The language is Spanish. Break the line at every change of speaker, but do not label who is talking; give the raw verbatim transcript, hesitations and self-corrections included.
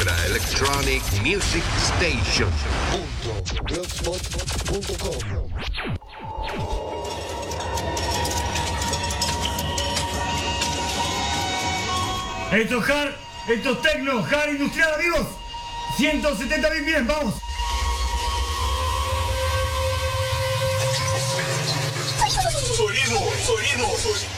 Vibra Electronic Music Station.
blogspot punto com.
Esto es hard, esto es techno, hard industrial, amigos. ciento setenta mil bien, vamos.
Sonido, sonido, sonido.